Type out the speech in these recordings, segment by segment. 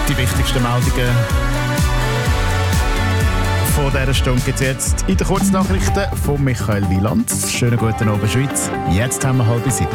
Die wichtigsten Meldungen von dieser Stunde gibt es jetzt in den Kurznachrichten von Michael Wieland. Schönen guten Abend, Schweiz. Jetzt haben wir 6:30.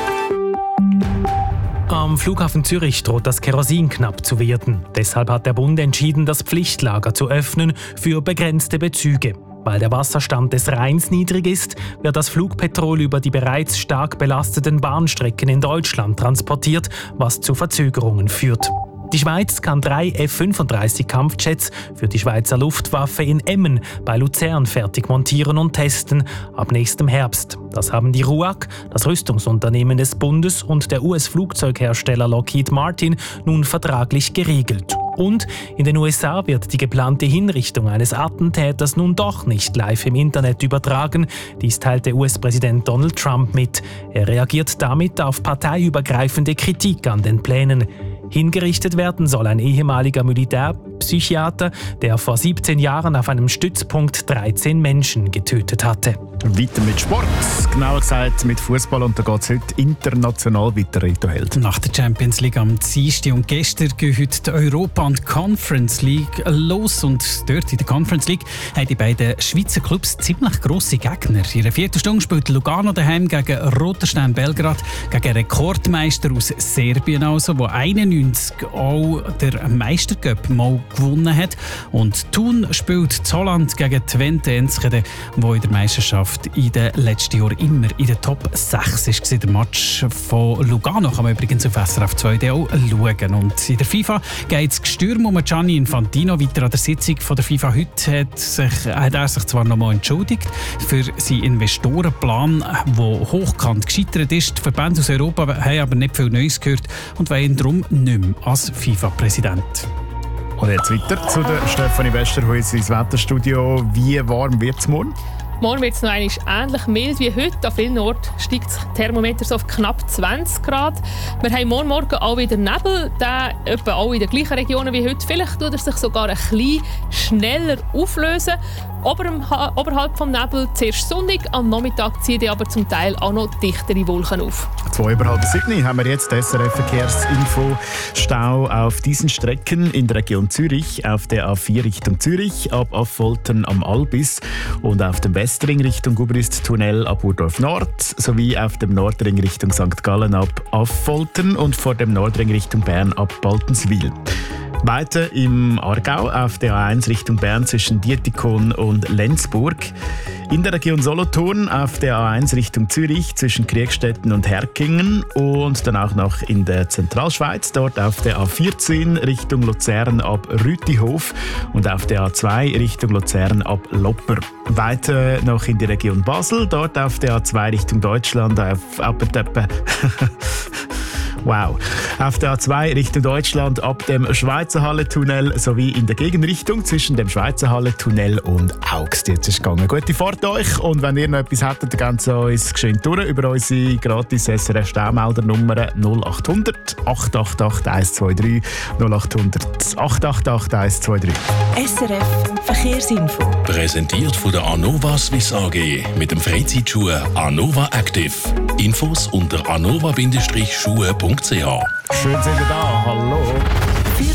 Am Flughafen Zürich droht das Kerosin knapp zu werden. Deshalb hat der Bund entschieden, das Pflichtlager zu öffnen für begrenzte Bezüge. Weil der Wasserstand des Rheins niedrig ist, wird das Flugpetrol über die bereits stark belasteten Bahnstrecken in Deutschland transportiert, was zu Verzögerungen führt. Die Schweiz kann 3 F-35-Kampfjets für die Schweizer Luftwaffe in Emmen bei Luzern fertig montieren und testen ab nächstem Herbst. Das haben die RUAG, das Rüstungsunternehmen des Bundes, und der US-Flugzeughersteller Lockheed Martin nun vertraglich geregelt. Und in den USA wird die geplante Hinrichtung eines Attentäters nun doch nicht live im Internet übertragen. Dies teilte US-Präsident Donald Trump mit. Er reagiert damit auf parteiübergreifende Kritik an den Plänen. Hingerichtet werden soll ein ehemaliger Militärpsychiater, der vor 17 Jahren auf einem Stützpunkt 13 Menschen getötet hatte. Weiter mit Sport, genauer gesagt mit Fußball, und da geht es heute international weiter, Rito Held. Nach der Champions League am Dienstag und gestern gehen heute die Europa- und Conference League los, und dort in der Conference League haben die beiden Schweizer Clubs ziemlich grosse Gegner. In der 4. Stunde spielt Lugano daheim gegen Roter Stern Belgrad, gegen Rekordmeister aus Serbien, also, wo 91 auch der Meistercup mal gewonnen hat, und Thun spielt in Holland gegen Twente Enschede, wo in der Meisterschaft in den letzten Jahren immer in der Top 6 war. Der Match von Lugano kann man übrigens auf SRF 2 auch schauen. Und in der FIFA geht es gestürmt um Gianni Infantino weiter. An der Sitzung von der FIFA heute hat er sich zwar noch mal entschuldigt für seinen Investorenplan, der hochkant gescheitert ist. Die Verbände aus Europa haben aber nicht viel Neues gehört und wollen ihn darum nicht mehr als FIFA-Präsident. Und jetzt weiter zu der Stefanie Westerhuis ins Wetterstudio. Wie warm wird es morgen? Morgen wird es noch einmal ähnlich mild wie heute. An vielen Orten steigt das Thermometer so auf knapp 20 Grad. Wir haben morgen auch wieder Nebel, der etwa auch in den gleichen Regionen wie heute. Vielleicht tut er sich sogar ein bisschen schneller auflösen. Oberhalb vom Nebel zuerst sonnig, am Nachmittag ziehen aber zum Teil auch noch dichtere Wolken auf. 6:30 haben wir jetzt SRF-Verkehrsinfo. Stau auf diesen Strecken in der Region Zürich, auf der A4 Richtung Zürich, ab Affoltern am Albis, und auf dem Westring Richtung Gubrist-Tunnel ab Urdorf Nord, sowie auf dem Nordring Richtung St. Gallen ab Affoltern und vor dem Nordring Richtung Bern ab Baltenswil. Weiter im Aargau auf der A1 Richtung Bern zwischen Dietikon und Lenzburg. In der Region Solothurn auf der A1 Richtung Zürich zwischen Kriegstetten und Herkingen. Und dann auch noch in der Zentralschweiz, dort auf der A14 Richtung Luzern ab Rütihof und auf der A2 Richtung Luzern ab Lopper. Weiter noch in die Region Basel, dort auf der A2 Richtung Deutschland auf Wow. Auf der A2 Richtung Deutschland ab dem Schweizerhalle-Tunnel sowie in der Gegenrichtung zwischen dem Schweizerhalle-Tunnel und Augst. Jetzt ist es gegangen. Gute Fahrt euch, und wenn ihr noch etwas hättet, dann geht uns geschehen durch über unsere gratis SRF Staumeldernummer 0800 888 123 0800 888 123. SRF Verkehrsinfo. Präsentiert von der Anova Swiss AG mit dem Freizeitschuh Anova Active. Infos unter anova-schuhe.ch. Schön sind ihr da. Hallo.